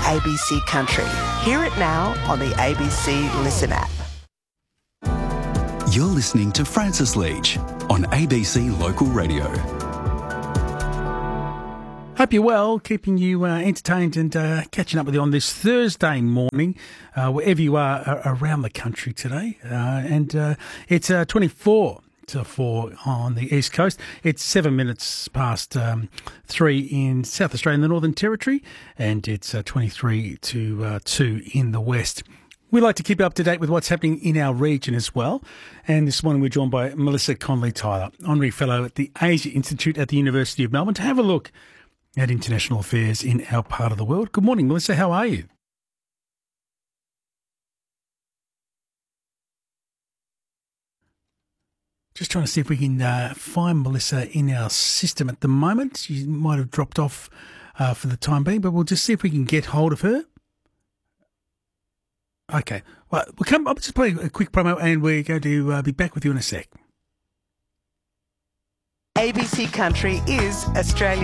ABC Country. Hear it now on the ABC Listen app. You're listening to Francis Leach on ABC Local Radio. Hope you're well, keeping you entertained and catching up with you on this Thursday morning, wherever you are around the country today. It's 24 to 4 on the East Coast. It's 7 minutes past 3 in South Australia and the Northern Territory, and it's 23 to 2 in the West. We like to keep you up to date with what's happening in our region as well. And this morning we're joined by Melissa Conley-Tyler, Honorary Fellow at the Asia Institute at the University of Melbourne, to have a look at international affairs in our part of the world. Good morning, Melissa. How are you? Just trying to see if we can find Melissa in our system at the moment. She might have dropped off for the time being, but we'll just see if we can get hold of her. Okay. Well, I'll just play a quick promo and we're going to be back with you in a sec. ABC Country is Australia.